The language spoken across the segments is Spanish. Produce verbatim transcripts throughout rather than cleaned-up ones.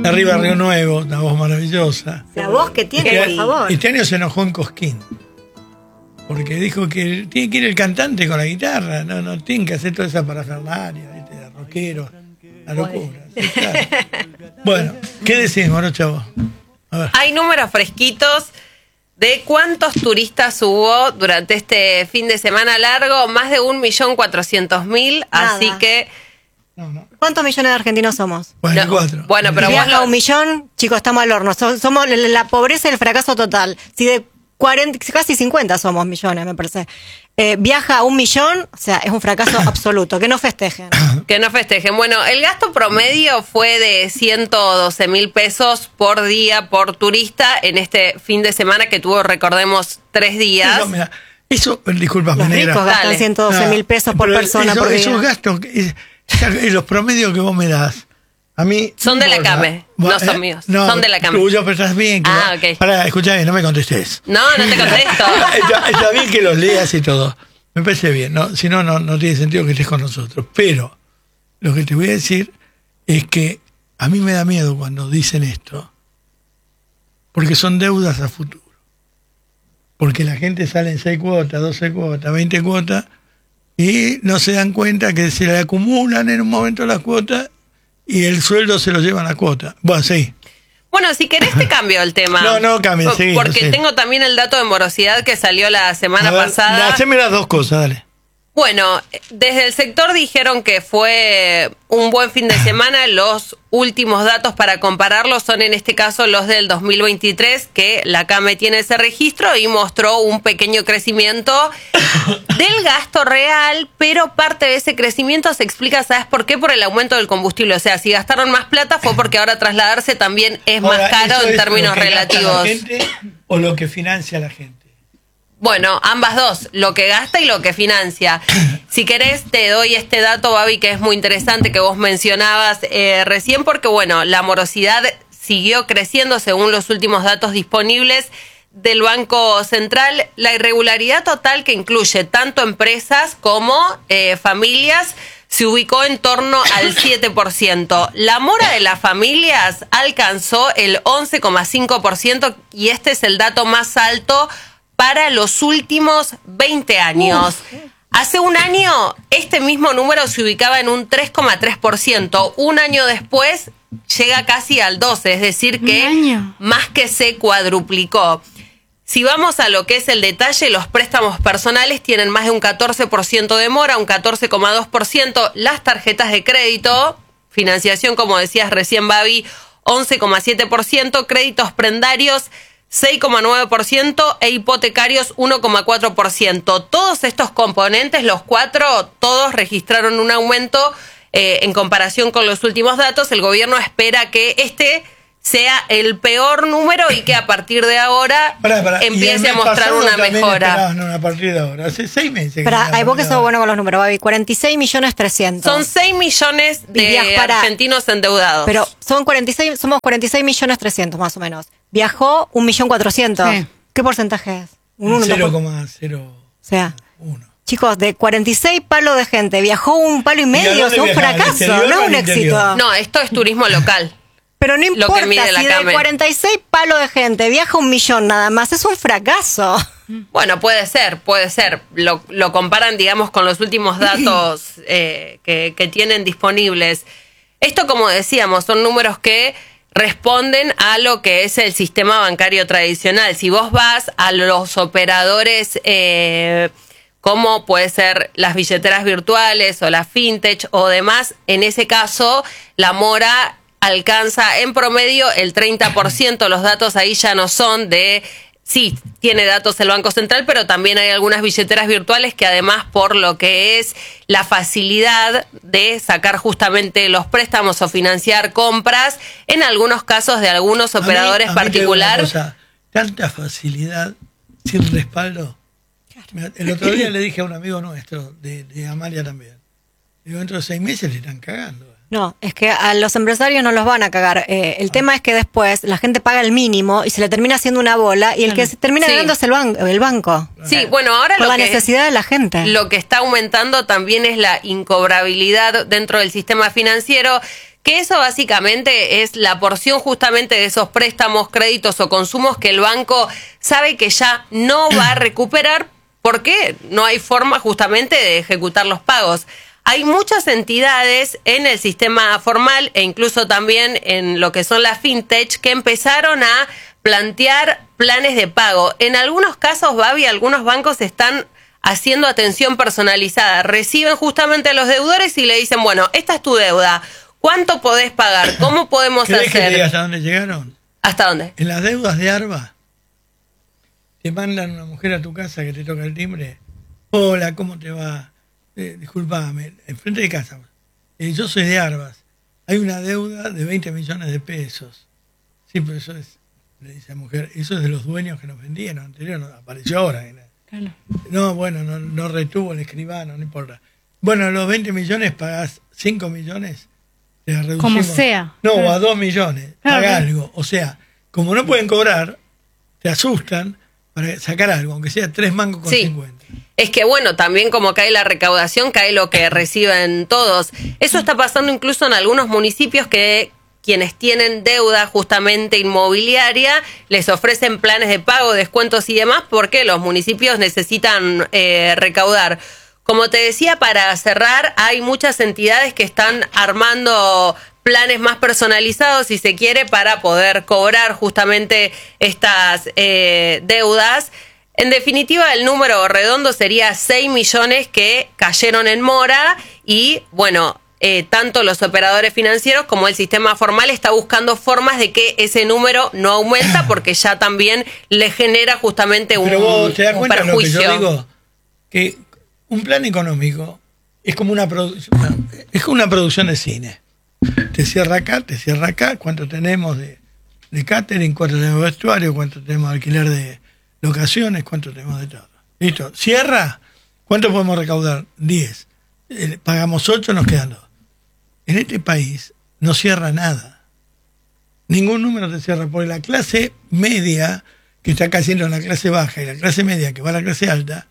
Arriba Río Nuevo, una voz maravillosa. La voz que tiene, por favor. Este año se enojó en Cosquín. Porque dijo que tiene que ir el cantante con la guitarra, no, no tiene que hacer toda esa parafernalia, ¿viste? De rockero, la locura. Sí, claro. Bueno, ¿qué decís, Morocha, vos? A ver. Hay números fresquitos de cuántos turistas hubo durante este fin de semana largo, más de un millón cuatrocientos mil, así que... No, no. ¿Cuántos millones de argentinos somos? veinticuatro. No, bueno, pero viaja vos lo... un millón, chicos, estamos al horno. Somos la pobreza y el fracaso total. Si de cuarenta, casi cincuenta somos millones, me parece. Eh, viaja a un millón, o sea, es un fracaso absoluto. Que no festejen. Que no festejen. Bueno, el gasto promedio fue de ciento doce mil pesos por día por turista en este fin de semana que tuvo, recordemos, tres días. No, mira, eso, disculpa, Los negra. ricos gastan ciento doce mil pesos por persona eso, por día. Esos gastos, es, los promedios que vos me das, a mí... Son de la importa. CAME, no son míos. No, son de la CAME. Tuyo, pero estás bien. Que ah, no, ok. Pará, escuchá bien, no me contestes. No, no te contesto. está, está bien que los leas y todo. Me parece bien, ¿no? Si no, no, no tiene sentido que estés con nosotros. Pero lo que te voy a decir es que a mí me da miedo cuando dicen esto, porque son deudas a futuro. Porque la gente sale en seis cuotas, doce cuotas, veinte cuotas, y no se dan cuenta que se le acumulan en un momento las cuotas y el sueldo se lo llevan a cuota. Bueno, sí. Bueno, si querés te cambio el tema. No, no cambie, sí. Porque sí. tengo también el dato de morosidad que salió la semana A ver, pasada. Haceme las dos cosas, dale. Bueno, desde el sector dijeron que fue un buen fin de semana. Los últimos datos para compararlos son en este caso los del dos mil veintitrés, que la CAME tiene ese registro y mostró un pequeño crecimiento del gasto real, pero parte de ese crecimiento se explica, ¿sabes por qué? Por el aumento del combustible. O sea, si gastaron más plata fue porque ahora trasladarse también es Ahora, más caro ¿eso en es términos lo que gasta relativos. la gente o lo que financia la gente? Bueno, ambas dos, lo que gasta y lo que financia. Si querés, te doy este dato, Babi, que es muy interesante, que vos mencionabas eh, recién, porque, bueno, la morosidad siguió creciendo según los últimos datos disponibles del Banco Central. La irregularidad total, que incluye tanto empresas como eh, familias, se ubicó en torno al siete por ciento. La mora de las familias alcanzó el once coma cinco por ciento y este es el dato más alto para los últimos veinte años. Uf. Hace un año, este mismo número se ubicaba en un tres coma tres por ciento. Un año después, llega casi al doce por ciento, es decir que más que se cuadruplicó. Si vamos a lo que es el detalle, los préstamos personales tienen más de un catorce por ciento de mora, un catorce coma dos por ciento. Las tarjetas de crédito, financiación, como decías recién, Babi, once coma siete por ciento. Créditos prendarios, seis coma nueve por ciento e hipotecarios uno coma cuatro por ciento. Todos estos componentes, los cuatro, todos registraron un aumento eh, en comparación con los últimos datos. El gobierno espera que este sea el peor número y que a partir de ahora pará, pará. empiece a mostrar una mejora. No, a partir de ahora, hace seis meses. Pero hay vos que sos bueno con los números, Babi. cuarenta y seis millones trescientos. Son seis millones de argentinos endeudados. Pero son cuarenta y seis, somos cuarenta y seis millones trescientos más o menos. Viajó un millón cuatrocientos. Sí. ¿Qué porcentaje es? Un cero coma cero uno. O sea, chicos, de cuarenta y seis palos de gente, viajó un palo y medio. Es un fracaso, no es un éxito. No, esto es turismo local. Pero no importa, lo que mide la si CAME. De cuarenta y seis palos de gente viaja un millón nada más, es un fracaso. Bueno, puede ser, puede ser. Lo, lo comparan, digamos, con los últimos datos eh, que, que tienen disponibles. Esto, como decíamos, son números que responden a lo que es el sistema bancario tradicional. Si vos vas a los operadores eh, como puede ser las billeteras virtuales o la fintech o demás, en ese caso la mora alcanza en promedio el treinta por ciento. Los datos ahí ya no son de... Sí, tiene datos el Banco Central, pero también hay algunas billeteras virtuales que además por lo que es la facilidad de sacar justamente los préstamos o financiar compras, en algunos casos de algunos operadores particulares. Tanta facilidad sin respaldo. El otro día le dije a un amigo nuestro, de, de Amalia también, digo, dentro de seis meses le están cagando. No, es que a los empresarios no los van a cagar. Eh, el ah. tema es que después la gente paga el mínimo y se le termina haciendo una bola y el que se termina sí. ganando es el, ban el banco. Sí, bueno, ahora por lo la que, necesidad de la gente. Lo que está aumentando también es la incobrabilidad dentro del sistema financiero, Que eso básicamente es la porción justamente de esos préstamos, créditos o consumos que el banco sabe que ya no va a recuperar porque no hay forma justamente de ejecutar los pagos. Hay muchas entidades en el sistema formal e incluso también en lo que son las fintech que empezaron a plantear planes de pago. En algunos casos, Babi, algunos bancos están haciendo atención personalizada. Reciben justamente a los deudores y le dicen, bueno, esta es tu deuda. ¿Cuánto podés pagar? ¿Cómo podemos ¿Querés hacer? que te diga hasta dónde llegaron? ¿Hasta dónde? En las deudas de ARBA, te mandan una mujer a tu casa que te toca el timbre. Hola, ¿cómo te va? Eh, disculpame, enfrente de casa. Eh, yo soy de ARBAS. Hay una deuda de veinte millones de pesos. Sí, pero eso es, le dice la mujer, eso es de los dueños que nos vendieron anterior, no, apareció ahora. Claro. No, bueno, no, no retuvo el escribano, no importa. Bueno, los veinte millones pagás cinco millones. Como sea. No, claro. a dos millones. Claro. Paga algo. O sea, como no pueden cobrar, te asustan para sacar algo, aunque sea tres mangos con sí. cincuenta. Es que bueno, también como cae la recaudación, cae lo que reciben todos. Eso está pasando incluso en algunos municipios que quienes tienen deuda justamente inmobiliaria les ofrecen planes de pago, descuentos y demás porque los municipios necesitan eh, recaudar. Como te decía, para cerrar, hay muchas entidades que están armando planes más personalizados, si se quiere, para poder cobrar justamente estas eh, deudas. En definitiva, el número redondo sería seis millones que cayeron en mora y, bueno, eh, tanto los operadores financieros como el sistema formal está buscando formas de que ese número no aumenta porque ya también le genera justamente un, Pero vos te das un cuenta perjuicio. Lo que yo digo, que un plan económico es como una producción, es como una producción de cine. Te cierra acá, te cierra acá, cuánto tenemos de, de catering, cuánto tenemos de vestuario, cuánto tenemos de alquiler de locaciones, cuánto tenemos de todo. Listo, cierra, ¿cuánto podemos recaudar? diez. Eh, pagamos ocho, nos quedan dos. En este país no cierra nada. Ningún número te cierra, porque la clase media, que está cayendo en la clase baja, y la clase media que va a la clase alta,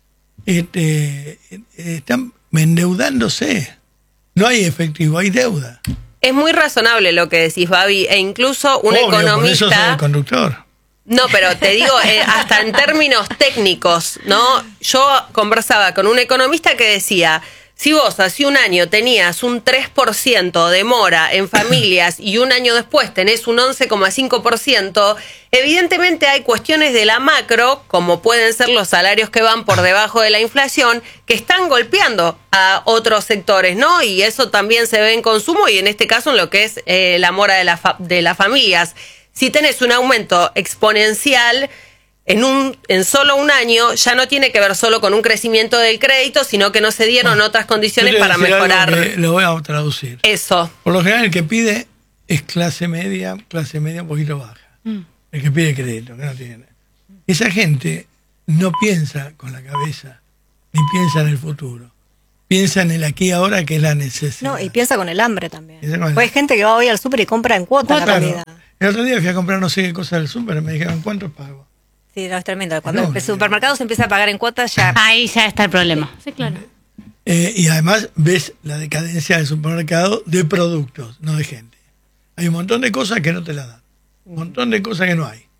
Este, están endeudándose. No hay efectivo, hay deuda. Es muy razonable lo que decís, Babi, e incluso un Obvio, economista... Por eso soy el conductor. No, pero te digo, eh, hasta en términos técnicos, ¿no? Yo conversaba con un economista que decía, si vos hace un año tenías un tres por ciento de mora en familias y un año después tenés un once coma cinco por ciento, evidentemente hay cuestiones de la macro, como pueden ser los salarios que van por debajo de la inflación, que están golpeando a otros sectores, ¿no? Y eso también se ve en consumo y en este caso en lo que es eh, la mora de, la fa- de las familias. Si tenés un aumento exponencial... En, un, en solo un año ya no tiene que ver solo con un crecimiento del crédito, sino que no se dieron bueno, otras condiciones para mejorar. Lo voy a traducir. Eso. Por lo general el que pide es clase media, clase media un poquito baja. Mm. El que pide crédito, que no tiene. Esa gente no piensa con la cabeza, ni piensa en el futuro. Piensa en el aquí y ahora, que es la necesidad. No, y piensa con el hambre también. Pues hay gente que va hoy al súper y compra en cuota la comida. El otro día fui a comprar no sé qué cosa del súper y me dijeron, ¿cuánto pago? Sí, no, es tremendo. Cuando no, el supermercado se empieza a pagar en cuotas, ya... Ahí ya está el problema. Sí, claro. Eh, y además ves la decadencia del supermercado de productos, no de gente. Hay un montón de cosas que no te la dan. Un montón de cosas que no hay.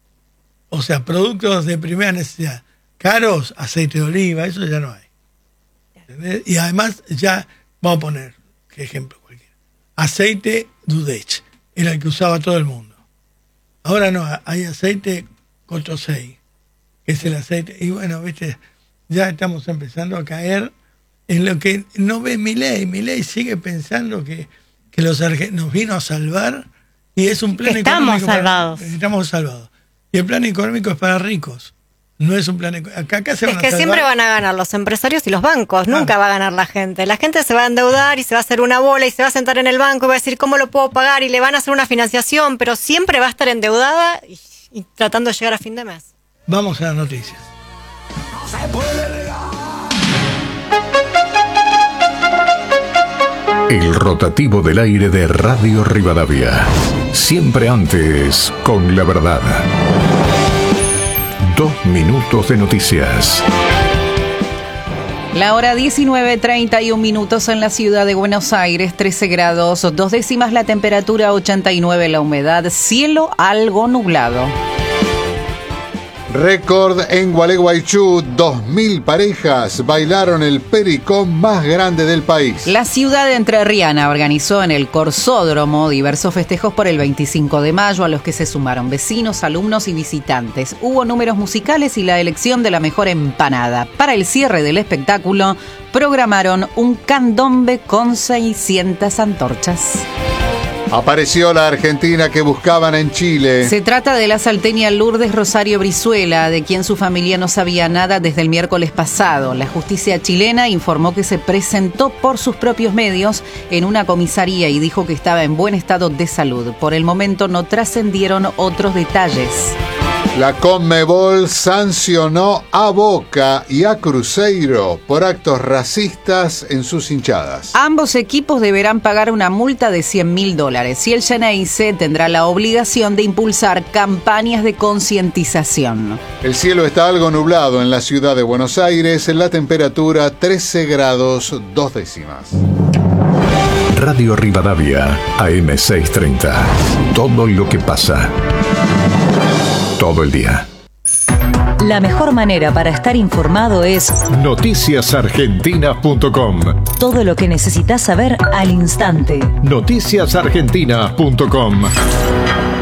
O sea, productos de primera necesidad. Caros, aceite de oliva, eso ya no hay. ¿Entendés? Y además ya, vamos a poner, qué ejemplo cualquiera. Aceite Dudech, era el que usaba todo el mundo. Ahora no, hay aceite Cotosei, que es el aceite. Y bueno, viste, ya estamos empezando a caer en lo que no ve Milei. Milei sigue pensando que, que los arge- nos vino a salvar y es un plan que estamos económico. Salvados. Para, estamos salvados. Y el plan económico es para ricos. No es un plan económico. Acá, acá se van es que a salvar. Siempre van a ganar los empresarios y los bancos. Ah. Nunca va a ganar la gente. La gente se va a endeudar y se va a hacer una bola y se va a sentar en el banco y va a decir cómo lo puedo pagar y le van a hacer una financiación, pero siempre va a estar endeudada y, y tratando de llegar a fin de mes. Vamos a las noticias. El rotativo del aire de Radio Rivadavia. Siempre antes con la verdad. Dos minutos de noticias. La hora diecinueve treinta y un minutos en la ciudad de Buenos Aires, trece grados, dos décimas la temperatura, ochenta y nueve la humedad, cielo algo nublado. Récord en Gualeguaychú, dos mil parejas bailaron el pericón más grande del país. La ciudad entrerriana organizó en el Corsódromo diversos festejos por el veinticinco de mayo a los que se sumaron vecinos, alumnos y visitantes. Hubo números musicales y la elección de la mejor empanada. Para el cierre del espectáculo programaron un candombe con seiscientas antorchas. Apareció la argentina que buscaban en Chile. Se trata de la salteña Lourdes Rosario Brizuela, de quien su familia no sabía nada desde el miércoles pasado. La justicia chilena informó que se presentó por sus propios medios en una comisaría y dijo que estaba en buen estado de salud. Por el momento no trascendieron otros detalles. La Conmebol sancionó a Boca y a Cruzeiro por actos racistas en sus hinchadas. Ambos equipos deberán pagar una multa de cien mil dólares y el Xeneize tendrá la obligación de impulsar campañas de concientización. El cielo está algo nublado en la ciudad de Buenos Aires, la temperatura trece grados dos décimas. Radio Rivadavia, A M seiscientos treinta. Todo lo que pasa. Todo el día. La mejor manera para estar informado es noticias argentinas punto com. Todo lo que necesitas saber al instante. noticias argentinas punto com.